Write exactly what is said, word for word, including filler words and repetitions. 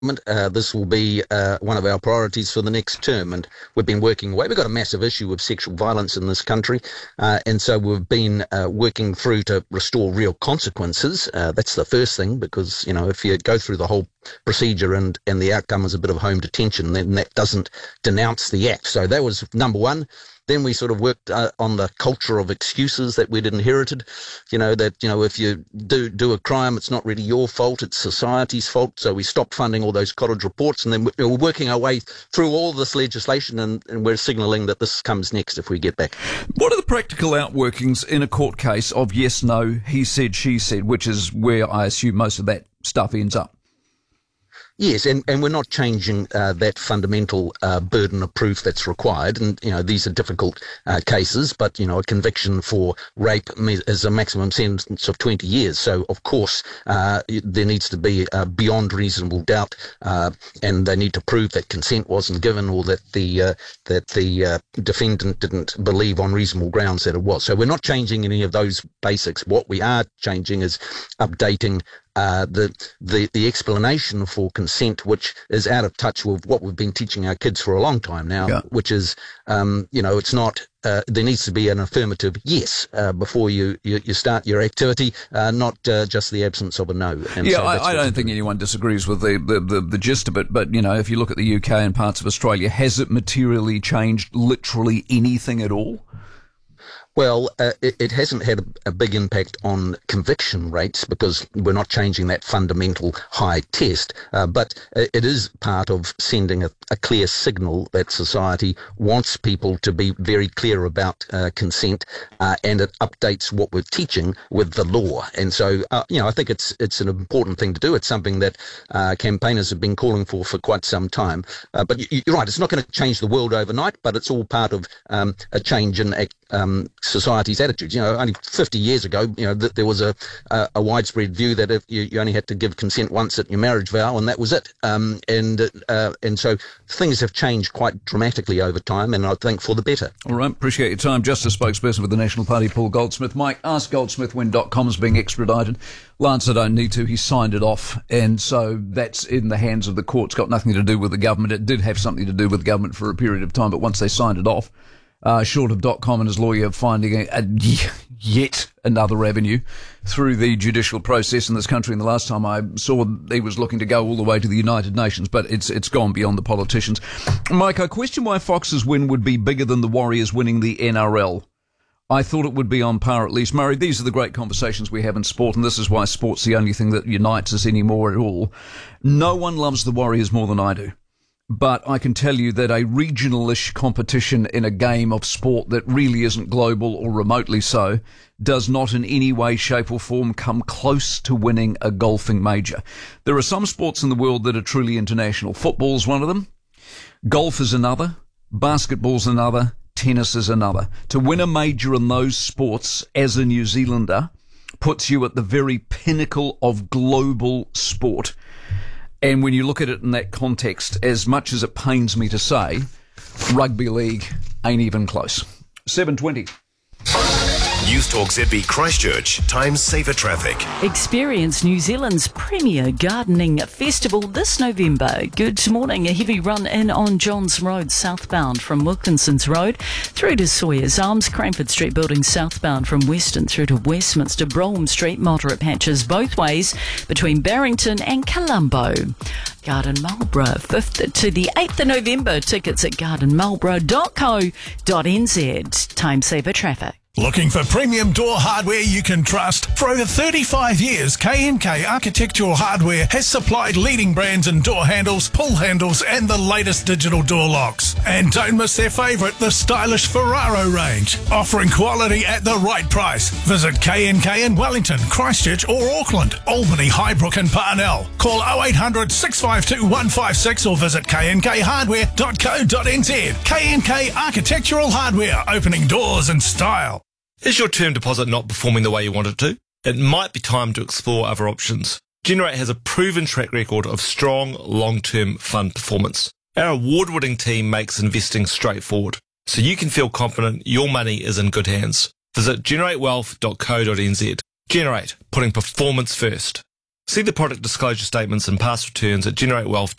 Uh, this will be uh, one of our priorities for the next term, and we've been working away. We've got a massive issue of sexual violence in this country, uh, and so we've been uh, working through to restore real consequences. Uh, that's the first thing, because, you know, if you go through the whole procedure and, and the outcome is a bit of home detention, then that doesn't denounce the act. So that was number one. Then we sort of worked uh, on the culture of excuses that we'd inherited. You know, that, you know, if you do do a crime, it's not really your fault, it's society's fault. So we stopped funding all those cottage reports, and then we're working our way through all this legislation, and, and we're signalling that this comes next if we get back. What are the practical outworkings in a court case of yes, no, he said, she said, which is where I assume most of that stuff ends up? Yes, and, and we're not changing uh, that fundamental uh, burden of proof that's required. And, you know, these are difficult uh, cases, but, you know, a conviction for rape is a maximum sentence of twenty years. So, of course, uh, there needs to be uh, beyond reasonable doubt, uh, and they need to prove that consent wasn't given, or that the uh, that the uh, defendant didn't believe on reasonable grounds that it was. So we're not changing any of those basics. What we are changing is updating Uh, the, the the explanation for consent, which is out of touch with what we've been teaching our kids for a long time now, yeah. which is, um, you know, it's not, uh, there needs to be an affirmative yes uh, before you, you, you start your activity, uh, not uh, just the absence of a no. And yeah, so I, I don't think anyone disagrees with the, the, the, the gist of it, but, you know, if you look at the U K and parts of Australia, has it materially changed literally anything at all? Well, uh, it, it hasn't had a, a big impact on conviction rates, because we're not changing that fundamental high test, uh, but it is part of sending a, a clear signal that society wants people to be very clear about uh, consent, uh, and it updates what we're teaching with the law. And so, uh, you know, I think it's it's an important thing to do. It's something that uh, campaigners have been calling for for quite some time. Uh, but you, you're right, it's not going to change the world overnight, but it's all part of um, a change in um, society's attitudes. You know, only fifty years ago, you know, th- there was a, a a widespread view that if you, you only had to give consent once at your marriage vow, and that was it. Um, and uh, and so things have changed quite dramatically over time, and I think for the better. All right, appreciate your time. Justice spokesperson with the National Party, Paul Goldsmith. Mike, ask goldsmith when dot com is being extradited. Lance, I don't need to. He signed it off, and so that's in the hands of the court. It's got nothing to do with the government. It did have something to do with the government for a period of time, but once they signed it off, Uh, short of .com and his lawyer finding a, a, yet another avenue through the judicial process in this country. And the last time I saw, he was looking to go all the way to the United Nations, but it's it's gone beyond the politicians. Mike, I question why Fox's win would be bigger than the Warriors winning the N R L. I thought it would be on par at least. Murray, these are the great conversations we have in sport, and this is why sport's the only thing that unites us anymore at all. No one loves the Warriors more than I do. But I can tell you that a regional-ish competition in a game of sport that really isn't global or remotely so does not in any way, shape or form come close to winning a golfing major. There are some sports in the world that are truly international. Football's one of them. Golf is another. Basketball's another. Tennis is another. To win a major in those sports as a New Zealander puts you at the very pinnacle of global sport. And when you look at it in that context, as much as it pains me to say, rugby league ain't even close. seven twenty. News Talk Z B Christchurch, Time Saver Traffic. Experience New Zealand's premier gardening festival this November. Good morning. A heavy run in on Johns Road southbound from Wilkinson's Road through to Sawyers Arms, Cranford Street building southbound from Weston through to Westminster, Brougham Street, moderate patches both ways between Barrington and Colombo. Garden Marlborough, fifth to the eighth of November. Tickets at garden marlborough dot co dot n z. Time Saver Traffic. Looking for premium door hardware you can trust? For over thirty-five years, K and K Architectural Hardware has supplied leading brands in door handles, pull handles and the latest digital door locks. And don't miss their favourite, the stylish Ferraro range, offering quality at the right price. Visit K and K in Wellington, Christchurch or Auckland, Albany, Highbrook and Parnell. Call oh eight hundred, six five two, one five six or visit k n k hardware dot co dot n z. K and K Architectural Hardware, opening doors in style. Is your term deposit not performing the way you want it to? It might be time to explore other options. Generate has a proven track record of strong, long-term fund performance. Our award-winning team makes investing straightforward, so you can feel confident your money is in good hands. Visit generate wealth dot co dot n z. Generate, putting performance first. See the product disclosure statements and past returns at generate wealth